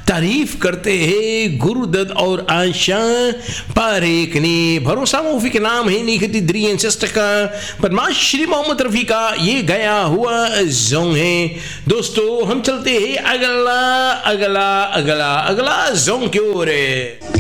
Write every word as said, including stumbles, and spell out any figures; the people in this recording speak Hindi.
तारीफ करते हैं गुरुदत्त और आशा पारेख ने। भरोसा मूवी के नाम है निखती द्रियन का पद्माश्री मोहम्मद रफी का ये गया हुआ जोंग है। दोस्तों हम चलते हैं अगला अगला अगला अगला जोंग की ओर।